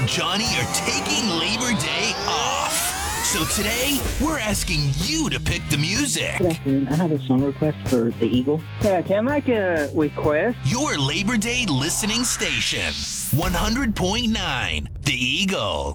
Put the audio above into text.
and Johnny are taking Labor Day off. So today, we're asking you to pick the music. Good afternoon. I have a song request for The Eagle. Yeah, can I make a request? Your Labor Day listening station. 100.9 The Eagle.